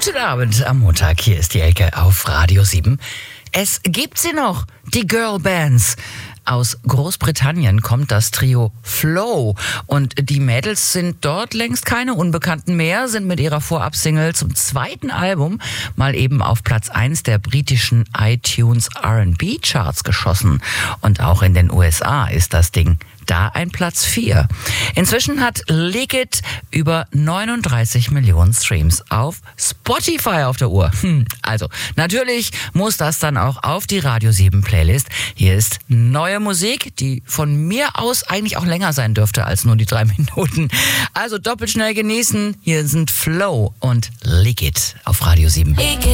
Guten Abend am Montag. Hier ist die Ecke auf Radio 7. Es gibt sie noch, die Girlbands. Aus Großbritannien kommt das Trio Flow und die Mädels sind dort längst keine Unbekannten mehr, sind mit ihrer Vorab-Single zum zweiten Album mal eben auf Platz 1 der britischen iTunes R&B Charts geschossen. Und auch in den USA ist das Ding da ein Platz 4. Inzwischen hat Lick It über 39 Millionen Streams auf Spotify auf der Uhr. Also, natürlich muss das dann auch auf die Radio 7 Playlist. Hier ist neue Musik, die von mir aus eigentlich auch länger sein dürfte als nur die 3 Minuten. Also doppelt schnell genießen. Hier sind Flow und Lick It auf Radio 7.